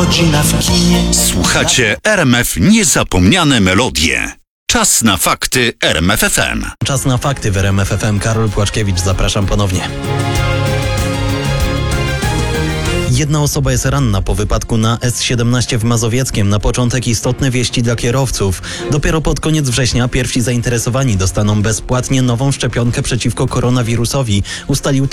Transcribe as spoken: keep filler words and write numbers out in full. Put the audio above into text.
godzina w kinie. Słuchacie R M F Niezapomniane Melodie. Czas na fakty R M F F M. Czas na fakty w R M F F M. Karol Płaczkiewicz, zapraszam ponownie. Jedna osoba jest ranna po wypadku na S siedemnaście w Mazowieckiem. Na początek istotne wieści dla kierowców. Dopiero pod koniec września pierwsi zainteresowani dostaną bezpłatnie nową szczepionkę przeciwko koronawirusowi, ustalił